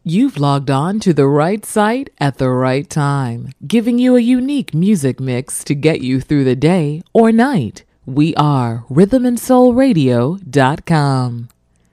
You've logged on to the right site at the right time, giving you a unique music mix to get you through the day or night. We are rhythmandsoulradio.com.